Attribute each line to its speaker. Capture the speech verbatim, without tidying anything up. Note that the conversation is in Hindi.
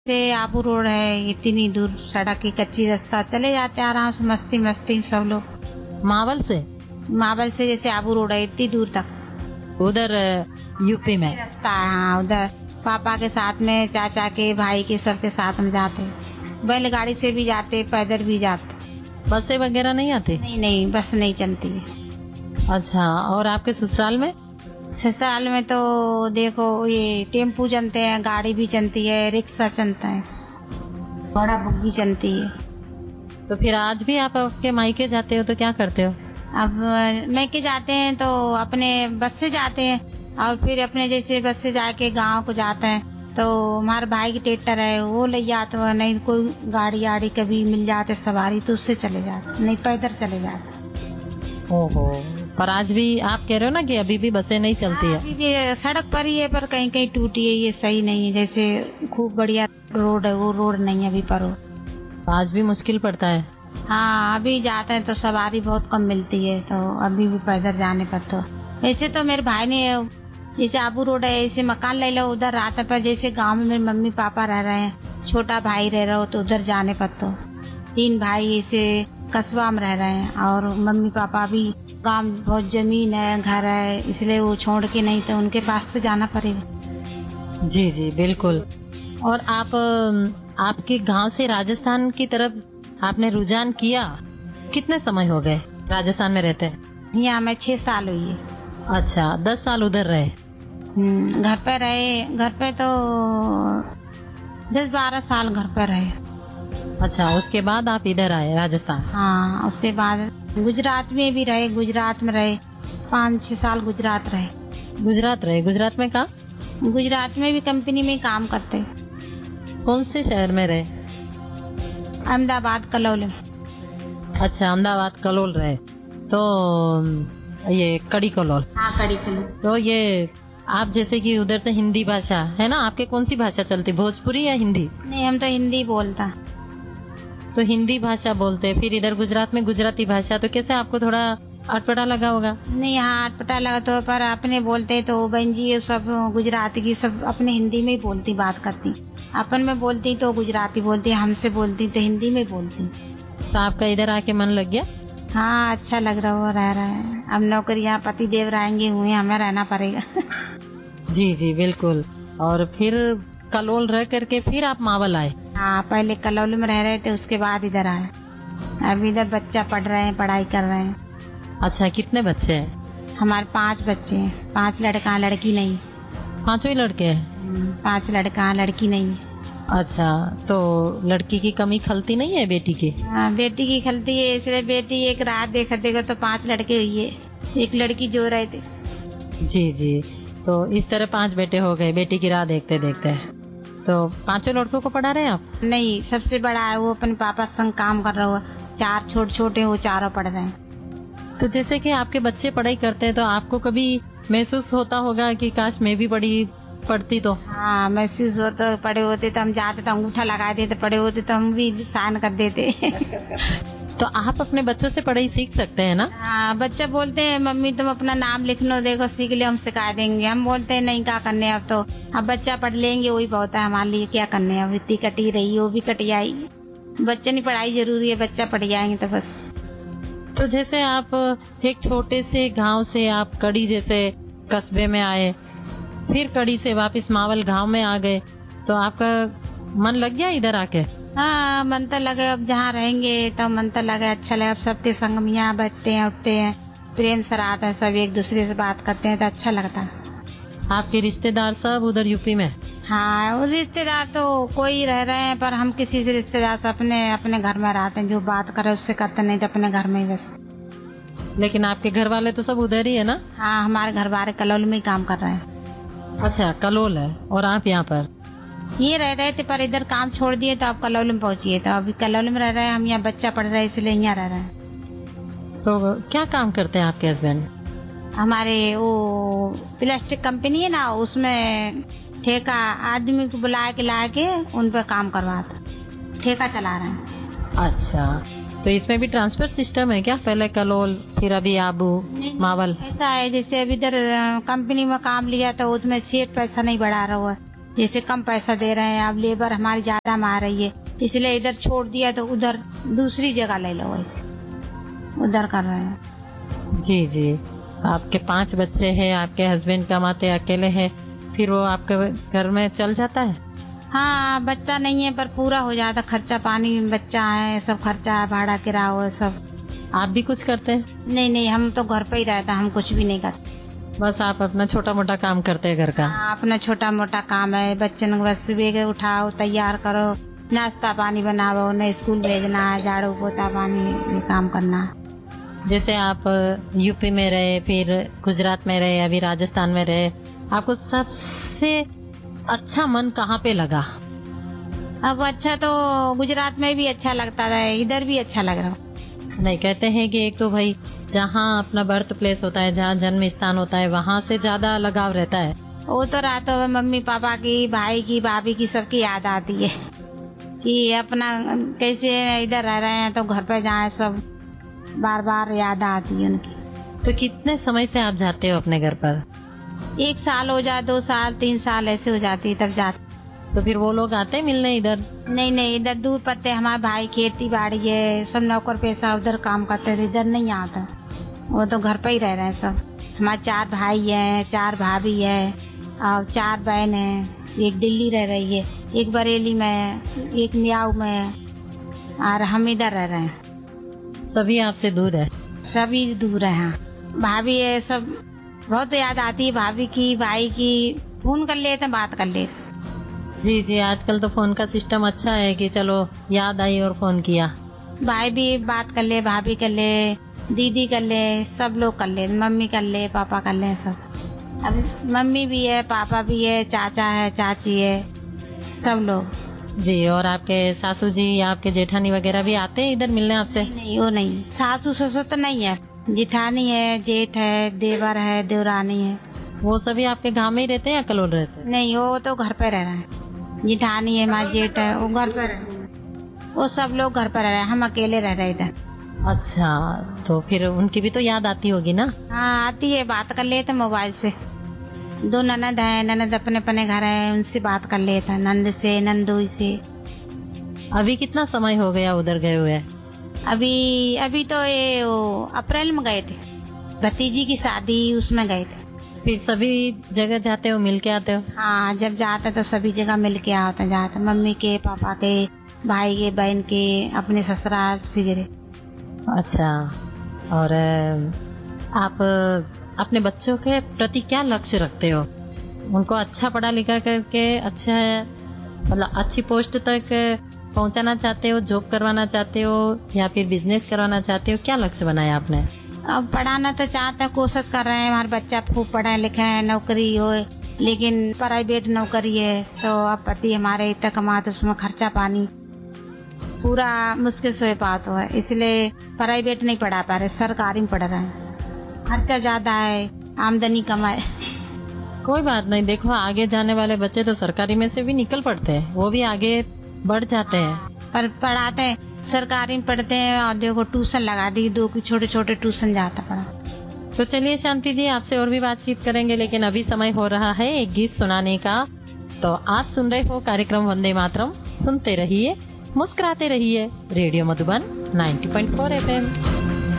Speaker 1: से आबू रोड है, इतनी दूर सड़क की कच्ची रास्ता, चले जाते आराम से मस्ती मस्ती सब लोग।
Speaker 2: मावल से
Speaker 1: मावल से जैसे आबू रोड है इतनी दूर तक,
Speaker 2: उधर यूपी में
Speaker 1: रास्ता है। हाँ, उधर पापा के साथ में, चाचा के, भाई के, सबके साथ में जाते। बैलगाड़ी से भी जाते, पैदल भी जाते।
Speaker 2: बसें वगैरह नहीं आती?
Speaker 1: नहीं नहीं, बस नहीं चलती है।
Speaker 2: अच्छा, और आपके ससुराल में?
Speaker 1: ससुराल में तो देखो ये टेम्पू चलते हैं, गाड़ी भी चलती है, रिक्शा चलता है, बड़ा बुग्गी चलती है।
Speaker 2: तो फिर आज भी आप आपके मायके जाते हो तो क्या करते हो?
Speaker 1: अब मायके जाते हैं तो अपने बस से जाते हैं, और फिर अपने जैसे बस से जाके गांव को जाते हैं तो हमारे भाई की ट्रैक्टर है वो ले जाते हो, नहीं कोई गाड़ी आड़ी कभी मिल जाते सवारी तो उससे चले जाते, नहीं पैदल चले जाते।
Speaker 2: ओहो, पर आज भी आप कह रहे हो ना कि अभी भी बसें नहीं चलती है?
Speaker 1: अभी भी सड़क पर ही है, पर कहीं कहीं टूटी है, ये सही नहीं है। जैसे खूब बढ़िया रोड है वो रोड नहीं है अभी पर हो।
Speaker 2: आज भी मुश्किल पड़ता है?
Speaker 1: हाँ, अभी जाते हैं तो सवारी बहुत कम मिलती है, तो अभी भी पैदल जाने पर तो। वैसे तो मेरे भाई ने जैसे आबू रोड है, ऐसे मकान ले लो उधर रात पर, जैसे गांव में मेरे मम्मी पापा रह रहे हैं, छोटा भाई रह रहा हो तो उधर जाने पर तो तीन भाई ऐसे कस्बा में रह रहे हैं, और मम्मी पापा भी गांव में बहुत जमीन है, घर है, इसलिए वो छोड़ के नहीं तो उनके पास तो जाना पड़ेगा।
Speaker 2: जी जी बिल्कुल। और आप आपके गांव से राजस्थान की तरफ आपने रुझान किया, कितने समय हो गए राजस्थान में रहते?
Speaker 1: यहाँ मैं छह साल हुई है।
Speaker 2: अच्छा, दस साल उधर रहे?
Speaker 1: हम्म, घर पे रहे, घर पे तो दस बारह साल घर पे रहे।
Speaker 2: अच्छा, उसके बाद आप इधर आए राजस्थान?
Speaker 1: हाँ, उसके बाद गुजरात में भी रहे, गुजरात में रहे पाँच छह साल, गुजरात रहे।
Speaker 2: गुजरात रहे? गुजरात में कहाँ?
Speaker 1: गुजरात में भी कंपनी में काम करते।
Speaker 2: कौन से शहर में रहे?
Speaker 1: अहमदाबाद, कलोल।
Speaker 2: अच्छा, अहमदाबाद कलोल रहे, तो ये कड़ी कलोल।
Speaker 1: हाँ, कड़ी कलोल।
Speaker 2: तो ये आप जैसे कि उधर से हिंदी भाषा है ना, आपके कौन सी भाषा चलती, भोजपुरी या हिंदी?
Speaker 1: नहीं, हम तो हिंदी बोलता।
Speaker 2: तो हिंदी भाषा बोलते, फिर इधर गुजरात में गुजराती भाषा, तो कैसे आपको थोड़ा अटपटा लगा होगा?
Speaker 1: नहीं, हाँ अटपटा लगा तो, पर अपने बोलते तो बहन जी सब गुजराती की सब अपने हिंदी में ही बोलती, बात करती। अपन में बोलती तो गुजराती बोलती, हमसे बोलती तो हिंदी में बोलती।
Speaker 2: तो आपका इधर आके मन लग गया?
Speaker 1: हाँ, अच्छा लग रहा हो, रह रहा है। अब नौकरी यहाँ पति देव रहेंगे हुए, हमें रहना पड़ेगा।
Speaker 2: जी जी बिल्कुल। और फिर कलोल रह करके फिर आप मावल आए?
Speaker 1: हाँ, पहले कलोल में रह रहे थे, उसके बाद इधर आए। अब इधर बच्चा पढ़ रहे हैं, पढ़ाई कर रहे हैं।
Speaker 2: अच्छा, कितने बच्चे हैं?
Speaker 1: हमारे पांच बच्चे हैं, पांच लड़का लड़की नहीं।
Speaker 2: पांचों ही लड़के हैं?
Speaker 1: पांच लड़का लड़की नहीं।
Speaker 2: अच्छा, तो लड़की की कमी खलती नहीं है बेटी की?
Speaker 1: हाँ, बेटी की खलती है, इसलिए बेटी एक रात देखा देखो तो पांच लड़के हुई है, एक लड़की जो रहे थे।
Speaker 2: जी जी, तो इस तरह पांच बेटे हो गए बेटी की राह देखते देखते। तो पांचों लड़कों को पढ़ा रहे हैं आप?
Speaker 1: नहीं, सबसे बड़ा है वो अपने पापा संग काम कर रहा है, चार छोटे छोटे वो चारों पढ़ रहे हैं।
Speaker 2: तो जैसे कि आपके बच्चे पढ़ाई करते हैं तो आपको कभी महसूस होता होगा कि काश मैं भी पढ़ी पढ़ती तो?
Speaker 1: हाँ, महसूस होता, पढ़े होते तो हम जाते तो अंगूठा लगा देते, पढ़े होते तो हम भी साइन कर देते।
Speaker 2: तो आप अपने बच्चों से पढ़ाई सीख सकते हैं ना?
Speaker 1: हाँ, बच्चा बोलते हैं मम्मी तुम अपना नाम लिख लो, देखो सीख ले, हम सिखा देंगे। हम बोलते हैं नहीं, क्या करने अब तो, अब बच्चा पढ़ लेंगे वही बहुत है हमारे लिए, क्या करने अब, इतनी कटी रही वो भी कटी आई। बच्चे नहीं, पढ़ाई जरूरी है, बच्चा पढ़ जाएंगे तो बस।
Speaker 2: तो जैसे आप एक छोटे से गांव से आप कड़ी जैसे कस्बे में आए, फिर कड़ी से वापस मावल गांव में आ गए, तो आपका मन लग गया इधर आके?
Speaker 1: हाँ, मन तो लगे, अब जहाँ रहेंगे तो मन तो लगे, अच्छा लगे। अब सबके संग में यहाँ बैठते हैं, उठते हैं, प्रेम से रहते हैं, सब एक दूसरे से बात करते हैं तो अच्छा लगता है।
Speaker 2: आपके रिश्तेदार सब उधर यूपी में?
Speaker 1: हाँ, वो रिश्तेदार तो कोई रह रहे हैं, पर हम किसी से रिश्तेदार से अपने अपने घर में रहते हैं, जो बात करे उससे करते, नहीं तो अपने घर में ही बस।
Speaker 2: लेकिन आपके घर वाले तो सब उधर ही है ना?
Speaker 1: हाँ, हमारे घर वाले कलोल में ही काम कर रहे हैं।
Speaker 2: अच्छा, कलोल है, और आप यहाँ पर?
Speaker 1: ये रह रहे थे, पर इधर काम छोड़ दिए तो अब कलोल में पहुंचिए, तो अभी कलोल में रह रहे हैं हम, यहाँ बच्चा पढ़ रहा है इसलिए यहाँ रह रहे हैं।
Speaker 2: तो क्या काम करते हैं आपके हस्बैंड?
Speaker 1: हमारे वो प्लास्टिक कंपनी है ना, उसमें ठेका आदमी को बुला के ला के उन पर काम करवाता, ठेका चला रहे हैं।
Speaker 2: अच्छा, तो इसमें भी ट्रांसफर सिस्टम है क्या? पहले कलोल, फिर अभी आबू मावल?
Speaker 1: ऐसा है जैसे अभी इधर कंपनी में काम लिया तो उसमें सेठ पैसा नहीं बढ़ा रहा हुआ, जैसे कम पैसा दे रहे हैं, अब लेबर हमारी ज्यादा मार रही है, इसलिए इधर छोड़ दिया तो उधर दूसरी जगह ले लो, वैसे उधर कर रहे हैं।
Speaker 2: जी जी। आपके पांच बच्चे हैं, आपके हस्बैंड कमाते अकेले हैं, फिर वो आपके घर में चल जाता है?
Speaker 1: हाँ, बच्चा नहीं है पर पूरा हो जाता खर्चा पानी, बच्चा है, सब खर्चा है, भाड़ा किराया सब।
Speaker 2: आप भी कुछ करते हैं?
Speaker 1: नहीं नहीं, हम तो घर पे ही रहता, हम कुछ भी नहीं करते।
Speaker 2: बस आप अपना छोटा मोटा काम करते हैं घर का?
Speaker 1: हाँ, अपना छोटा मोटा काम है, बच्चन को बस सुबह उठाओ, तैयार करो, नाश्ता पानी बनाओ, उन्हें स्कूल भेजना है, झाड़ू पोता पानी ये काम करना।
Speaker 2: जैसे आप यूपी में रहे, फिर गुजरात में रहे, अभी राजस्थान में रहे, आपको सबसे अच्छा मन कहाँ पे लगा?
Speaker 1: अब अच्छा तो गुजरात में भी अच्छा लगता है, इधर भी अच्छा लग रहा।
Speaker 2: नहीं, कहते हैं कि एक तो भाई जहाँ अपना बर्थ प्लेस होता है, जहाँ जन्म स्थान होता है, वहाँ से ज्यादा लगाव रहता है।
Speaker 1: वो तो रातों में मम्मी पापा की, भाई की, भाभी की, सबकी याद आती है कि अपना कैसे इधर रह रहे हैं तो घर पे जाए, सब बार बार याद आती है उनकी।
Speaker 2: तो कितने समय से आप जाते हो अपने घर पर?
Speaker 1: एक साल हो जाए, दो साल, तीन साल ऐसे हो जाती है तब जाते।
Speaker 2: तो फिर वो लोग आते मिलने इधर?
Speaker 1: नहीं नहीं, इधर दूर पड़ते, हमारे भाई खेती बाड़ी है, सब नौकर पैसा उधर काम करते थे, इधर नहीं आता, वो तो घर पे ही रह रहे हैं सब। हमारे चार भाई हैं, चार भाभी है और चार बहन है, एक दिल्ली रह रही है, एक बरेली में है, एक मियाऊ में है और हम इधर रह रहे हैं।
Speaker 2: सभी आपसे दूर है?
Speaker 1: सभी दूर है। हाँ, भाभी है, सब बहुत याद आती है भाभी की, भाई की, फोन कर लेते हैं, बात कर लेते।
Speaker 2: जी जी, आजकल तो फोन का सिस्टम अच्छा है कि चलो याद आई और फोन किया।
Speaker 1: भाई भी बात कर ले, भाभी कर ले, दीदी कर ले, सब लोग कर ले, मम्मी कर ले, पापा कर ले, सब। अब मम्मी भी है, पापा भी है, चाचा है, चाची है, सब लोग।
Speaker 2: जी, और आपके सासू जी या आपके जेठानी वगैरह भी आते हैं इधर मिलने आपसे?
Speaker 1: नहीं, नहीं वो नहीं, सासू ससुर तो नहीं है, जेठानी है, जेठ है, देवर है, देवरानी है।
Speaker 2: वो सभी आपके गांव में ही रहते हैं या कलोल रहते हैं?
Speaker 1: नहीं, वो तो घर पे रह रहे हैं, जेठानी है, हमारा जेठ है, वो घर पे रह, वो सब लोग घर पे रह रहे हैं, हम अकेले रह रहे इधर।
Speaker 2: अच्छा, तो फिर उनकी भी तो याद आती होगी ना?
Speaker 1: हाँ, आती है, बात कर लेते मोबाइल से। दो ननद है, ननद अपने अपने घर है, उनसे बात कर लेता, नंद से, नंदोई से।
Speaker 2: अभी कितना समय हो गया उधर गए हुए?
Speaker 1: अभी अभी तो ये वो अप्रैल में गए थे, भतीजी की शादी, उसमें गए थे।
Speaker 2: फिर सभी जगह जाते हो, मिल के आते हो?
Speaker 1: हाँ, जब जाते तो सभी जगह मिल के आता जाते, मम्मी के, पापा के, भाई के, बहन के, अपने ससुराल सिगरे।
Speaker 2: अच्छा, और आप अपने बच्चों के प्रति क्या लक्ष्य रखते हो? उनको अच्छा पढ़ा लिखा करके अच्छा मतलब अच्छी पोस्ट तक पहुंचाना चाहते हो, जॉब करवाना चाहते हो या फिर बिजनेस करवाना चाहते हो? क्या लक्ष्य बनाया आपने?
Speaker 1: अब पढ़ाना तो चाहते हैं, कोशिश कर रहे हैं, हमारे बच्चा खूब पढ़े लिखे हैं, नौकरी हो, लेकिन प्राइवेट नौकरी है तो अब पति हमारे इतना कमाते, उसमें खर्चा पानी पूरा मुश्किल से पाता है, इसलिए प्राइवेट नहीं पढ़ा पा रहे, सरकारी में पढ़ रहे हैं, खर्चा ज्यादा है, आमदनी कम है।
Speaker 2: कोई बात नहीं, देखो आगे जाने वाले बच्चे तो सरकारी में से भी निकल पड़ते हैं, वो भी आगे बढ़ जाते हैं।
Speaker 1: पर पढ़ाते हैं, सरकारी में पढ़ते हैं, और देखो ट्यूशन लगा दी, दो की छोटे छोटे ट्यूशन जाता पड़ा।
Speaker 2: तो चलिए शांति जी, आपसे और भी बातचीत करेंगे, लेकिन अभी समय हो रहा है एक गीत सुनाने का। तो आप सुन रहे हो कार्यक्रम वंदे मातरम, सुनते रहिए, मुस्कुराते रहिए, radio Madhuban ninety point four F M.